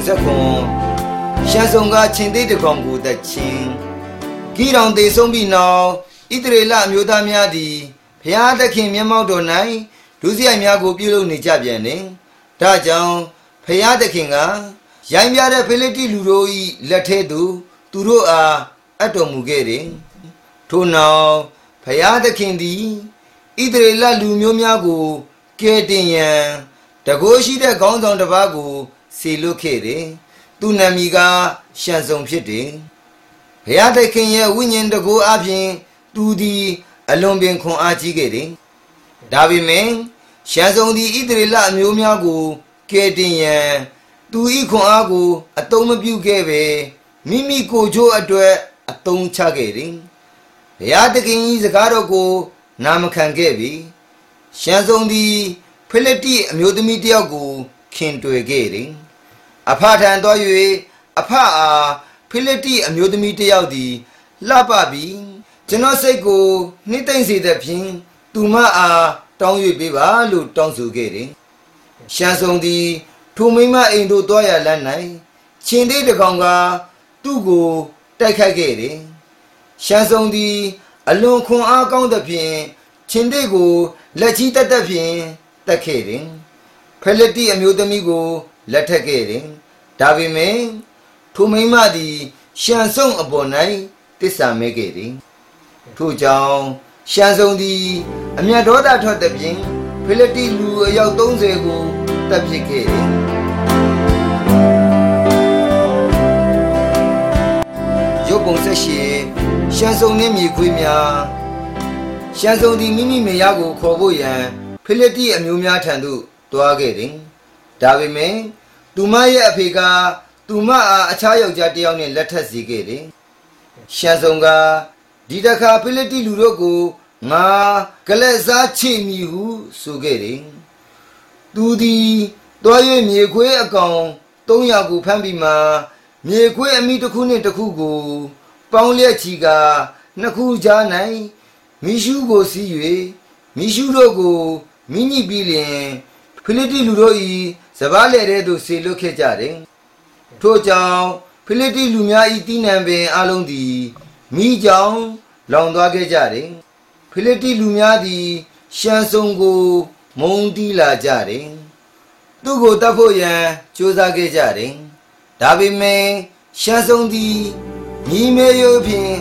ဇက်ခွန်ရှမ်းစုံကချင်းသေးတကောင်ကိုသက်ချင်းဂီတောင်သေးဆုံးပြီးနောက်ဣသရေလအမျိုးသားများသည်ဘုရားသခင်မျက်မှောက်တော်၌ဒုစရိုက်များကိုပြုလုပ်နေကြပြန်တယ်။ဒါကြောင့်ဘုရားသခင်ကရိုင်းပြတဲ့ဖိလိတ္တိလူတို့၏လက်ထဲသို့သူတို့အားအပ်တော်မူခဲ့တယ်။ထို့နောက်ဘုရားသခင်သည်ဣသရေလလူမျိုးများကိုကယ်တင်ရန်တကိုးရှိတဲ့ခေါင်းဆောင်တစ်ပါးကိုစေလွှတ်ခဲ့တယ်။သူနာမည်ကရှမ်းစုံဖြစ်တယ်။ဘုရားသခင်ရဲ့ဝိညာဉ်တကိုးအပြင်သူသည်အလွန်ပင်ခွန်အားကြီးခဲ့တယ်။ဒါပေမဲ့ရှမ်းစုံသည်ဣသရေလအမျိုးများကိုကယ်တင်ရန်သူ၏ခွန်အားကိုအသုံးမပြုခဲ့ပဲမိမိကိုယ်ချိုးအတွက်အသုံးချခဲ့တယ်။ဘုရားသခင်၏စကားတော်ကိုနာမခံခဲ့ပြီ။ရှမ်းစုံသည်ဖိလိတ္တိအမျိုးသမီးတစ်ယောက်ကိုခင်တွေ့ခဲ့တယ်။အဖထံတော်၍အဖအားဖိလိတ္တိအမျိုးသမီးတစ်ယောက်သည်လှပပြီးကျွန်တော်စိတ်ကိုနှိမ့်သိမ့်စေတဲ့ဖြင့်သူမအားတောင်း၍ပေးပါလို့တောင်းဆိုခဲ့တယ်။ရှမ်းစုံသည်ထိုမိန်းမအိမ်သို့သွားရလမ်း၌ချင်းသေးတကောင်ကသူ့ကိုတိုက်ခိုက်ခဲ့တယ်။ရှမ်းစုံသည်အလွန်ခွန်အားကောင်းသဖြင့်ချင်းသေးကိုလက်ချီတက်ဖြင့်တက်ခဲ့တယ်။ဖိလိတ္တိအမျိုးသမီးကိုလက်ထပ်ခဲ့တယ်။ဒါပေမဲ့ထိုမိန်းမသည်ရှမ်းစုံအပေါ်၌တစ္ဆာမဲ့ခဲ့တယ်။ထို့ကြောင့်ရှမ်းစုံသည်အမျက်ဒေါသထွက်သဖြင့်ဖိလိတ္တိလူအယောက်30ကိုတပ်ပစ်ခဲ့တယ်။ရုပ်ပုံဆက်ရှိရှမ်းစုံနှင့်မြေခွေးများရှမ်းစုံသည်မိမိမေယားကိုခေါ်ဖို့ရန်ဖိလိတ္တိအမျိုးများထံသို့တွားခဲ့တယ်။ဒါပေမဲ့သူမရဲ့အဖေကသူမအားအခြားယောက်ျားတစ်ယောက်နဲ့လက်ထပ်စီခဲ့တယ်။ရှမ်းစုံကဒီတခါဖိလိတ္တိလူတို့ကိုငါကလက်စားချေမည်ဟုဆိုခဲ့တယ်။သူသည်တွား၍မြေခွေးအကောင်300ကိုဖမ်းပြီးမှမြေခွေးအမိတစ်ခုနှင့်တစ်ခုကိုပေါင်းလျက်ချီကနှစ်ခုကြား၌မိရှုကိုစီး၍မိရှုတို့ကိုမိညစ်ပြီးလျင်ဖိလိတ္တိလူတို့၏စပားလယ်ထဲသို့ဆေလွတ်ခဲ့ကြတယ်။ထို့ကြောင့်ဖိလိတ္တိလူများ၏တိနံပင်အလုံးသည်မိကြောင်လောင်သွားခဲ့ကြတယ်။ဖိလိတ္တိလူများသည်ရှမ်းစုံကိုမုန်းတီးလာကြတယ်။သူကိုတတ်ဖို့ရန်ကြိုးစားခဲ့ကြတယ်။ဒါပေမဲ့ရှမ်းစုံသည်ညီမေယဖြင့်